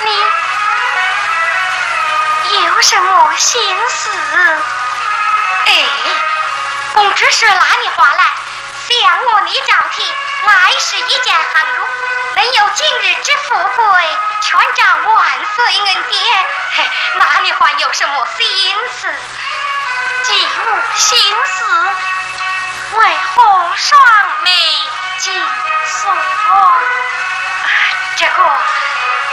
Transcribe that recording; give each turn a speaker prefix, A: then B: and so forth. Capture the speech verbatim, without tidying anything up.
A: 你有什么心思？哎，公只是拉你话来，想我你招替，来是一件寒儒，能有今日之富贵，全仗万岁恩典。嘿，那你还有什么心思？既无心